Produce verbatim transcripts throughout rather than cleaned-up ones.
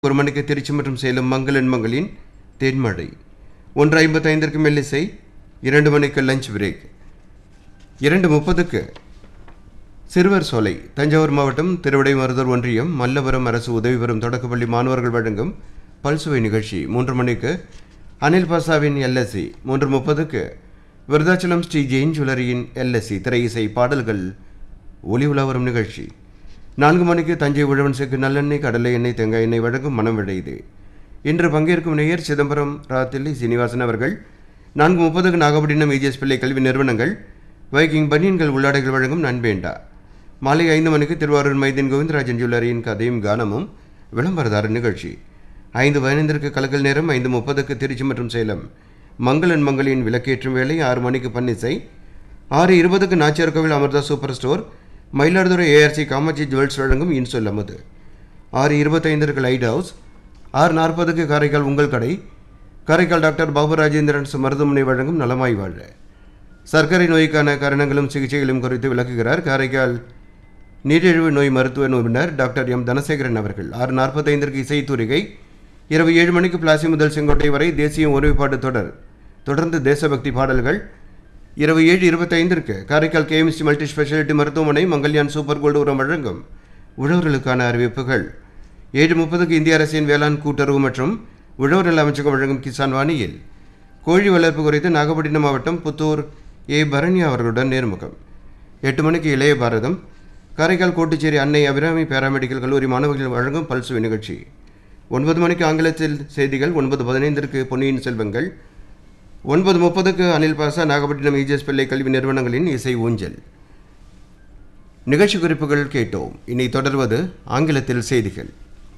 ஒரு மணிக்கு திருச்சி மற்றும் சேலம் மங்களன் மங்களின் தென்மழை. ஒன்று ஐம்பத்தைந்திற்கு மெல்லிசை. இரண்டு மணிக்கு லஞ்ச் பிரேக். இரண்டு முப்பதுக்கு சிறுவர் சோலை. தஞ்சாவூர் மாவட்டம் திருவிடைமருதூர் ஒன்றியம் மல்லபுரம் அரசு உதவி பெறும் தொடக்கப்பள்ளி மாணவர்கள் வழங்கும் பல்சுவை நிகழ்ச்சி. மூன்று மணிக்கு அனில் பாசாவின் எல்எஸ்சி. மூன்று முப்பதுக்கு விருதாச்சலம் ஸ்ரீ ஜெயின் ஜுவல்லரியின் எல்எஸ்சி திரை இசை பாடல்கள் ஒலி உலா வரும் நிகழ்ச்சி. நான்கு மணிக்கு தஞ்சை உழவன் சேக்கு நல்லெண்ணெய் கடலை எண்ணெய் தேங்காய் எண்ணெய் வழங்கும் மனம் விளையுது. இன்று பங்கேற்கும் நேயர் சிதம்பரம் ராத்தில்லி சீனிவாசன் அவர்கள். நான்கு முப்பதுக்கு நாகப்பட்டினம் இஜிஎஸ் பிள்ளை கல்வி நிறுவனங்கள் வைக்கிங் பனியன்கள் உள்ளாடைகள் வழங்கும் நண்பேண்டா. மாலை ஐந்து மணிக்கு திருவாரூர் மைதீன் கோவிந்தராஜன் ஜுவல்லரியின் கதையும் கானமும் விளம்பரதார நிகழ்ச்சி. ஐந்து பதினைந்திற்கு கலக்கல் நேரம். ஐந்து முப்பதுக்கு திருச்சி மற்றும் சேலம் மங்களன் மங்களின் விளக்கேற்றும் வேலை. ஆறு மணிக்கு பன்னிசை. ஆறு இருபதுக்கு நாச்சியார் கோவில் Amrita super store Mayiladuthurai ARC Kamakshi jewels வழங்கும் இன்சொல் அமுது. ஆறு இருபத்தைந்திற்கு லைட் ஹவுஸ். ஆறு நாற்பதுக்கு காரைக்கால் உங்கள் கடை காரைக்கால் டாக்டர் பாபு ராஜேந்திரன் மருத்துவமனை வழங்கும் நலமாய் வாழ சர்க்கரை நோய்க்கான காரணங்களும் சிகிச்சைகளும் குறித்து விளக்குகிறார் காரைக்கால் நீரிழிவு நோய் மருத்துவ நிபுணர் டாக்டர் எம் தனசேகரன் அவர்கள். ஆறு நாற்பத்தைந்திற்கு இசைத்தூரிகை. இரவு ஏழு மணிக்கு பிளாசி முதல் செங்கோட்டை வரை தேசிய ஒருமைப்பாடு தொடர். தொடர்ந்து தேசபக்தி பாடல்கள். இரவு ஏழு இருபத்தைந்திற்கு காரைக்கால் கேஎம்சி மல்டி ஸ்பெஷாலிட்டி மருத்துவமனை மங்கல்யான் சூப்பர் கோல்டு உரம் வழங்கும் உழவர்களுக்கான அறிவிப்புகள். ஏழு முப்பதுக்கு இந்திய அரசின் வேளாண் கூட்டுறவு மற்றும் உழவர் நல அமைச்சகம் வழங்கும் கிசான் வாணியில் கோழி வளர்ப்பு குறித்து நாகப்பட்டினம் மாவட்டம் புத்தூர் ஏ பரண்யா அவர்களுடன் நேர்முகம். எட்டு மணிக்கு இளைய பாரதம் காரைக்கால் கோட்டுச்சேரி அன்னை அபிராமி பேராமெடிக்கல் கல்லூரி மாணவர்கள் வழங்கும் பல்சுவை நிகழ்ச்சி. ஒன்பது மணிக்கு ஆங்கிலத்தில் செய்திகள். ஒன்பது பதினைந்திற்கு பொன்னியின் செல்வங்கள். ஒன்பது முப்பதுக்கு அனில் பாசா நாகப்பட்டினம் இஜிஎஸ் பிள்ளை கல்வி நிறுவனங்களின் இசை ஊஞ்சல். நிகழ்ச்சி குறிப்புகள் கேட்டோம். இனி தொடர்வது ஆங்கிலத்தில் செய்திகள்.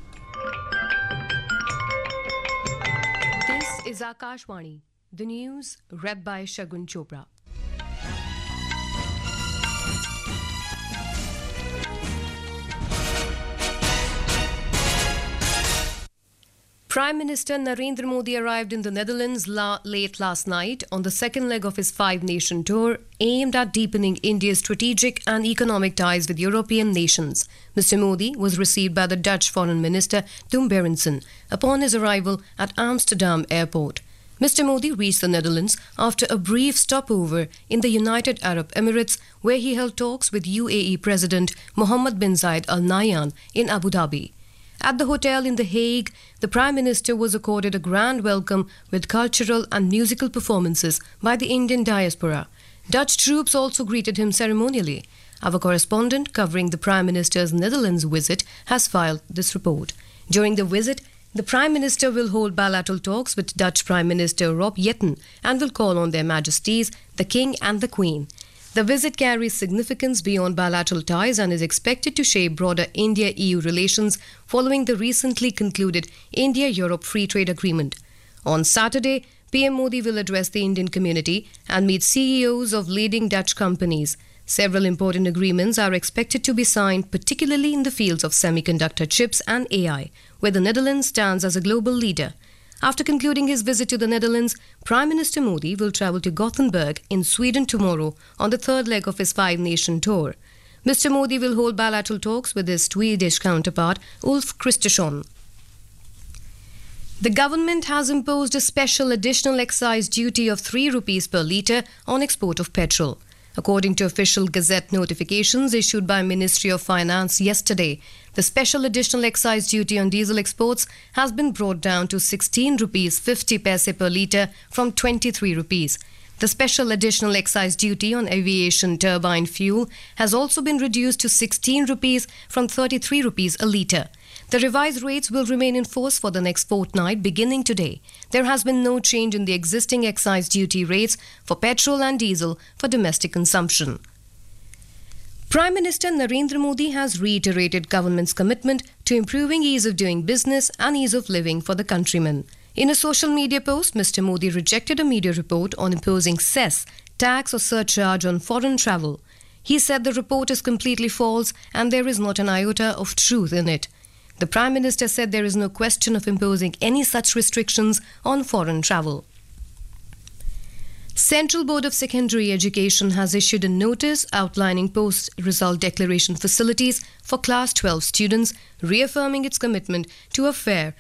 This is Akashvani. The news read by Shagun Chopra. Prime Minister Narendra Modi arrived in the Netherlands la- late last night on the second leg of his five-nation tour aimed at deepening India's strategic and economic ties with European nations. Mister Modi was received by the Dutch Foreign Minister Tom Berendsen upon his arrival at Amsterdam Airport. Mister Modi reached the Netherlands after a brief stopover in the United Arab Emirates, where he held talks with U A E President Mohammed bin Zayed Al Nahyan in Abu Dhabi. At the hotel in The Hague, the Prime Minister was accorded a grand welcome with cultural and musical performances by the Indian diaspora. Dutch troops also greeted him ceremonially. Our correspondent covering the Prime Minister's Netherlands visit has filed this report. During the visit, the Prime Minister will hold bilateral talks with Dutch Prime Minister Rob Jetten and will call on their Majesties, the King and the Queen. The visit carries significance beyond bilateral ties and is expected to shape broader India-E U relations following the recently concluded India-Europe Free Trade Agreement. On Saturday, P M Modi will address the Indian community and meet C E Os of leading Dutch companies. Several important agreements are expected to be signed, particularly in the fields of semiconductor chips and A I, where the Netherlands stands as a global leader. After concluding his visit to the Netherlands, Prime Minister Modi will travel to Gothenburg in Sweden tomorrow on the third leg of his five-nation tour. Mister Modi will hold bilateral talks with his Swedish counterpart, Ulf Kristersson. The government has imposed a special additional excise duty of three rupees per litre on export of petrol. According to official Gazette notifications issued by Ministry of Finance yesterday, the special additional excise duty on diesel exports has been brought down to sixteen rupees fifty paise per litre from twenty-three rupees. The special additional excise duty on aviation turbine fuel has also been reduced to sixteen rupees from thirty-three rupees a litre. The revised rates will remain in force for the next fortnight beginning today. There has been no change in the existing excise duty rates for petrol and diesel for domestic consumption. Prime Minister Narendra Modi has reiterated government's commitment to improving ease of doing business and ease of living for the countrymen. In a social media post, Mister Modi rejected a media report on imposing cess, tax or surcharge on foreign travel. He said the report is completely false and there is not an iota of truth in it. The Prime Minister said there is no question of imposing any such restrictions on foreign travel. Central Board of Secondary Education has issued a notice outlining post-result declaration facilities for Class twelve students, reaffirming its commitment to a fair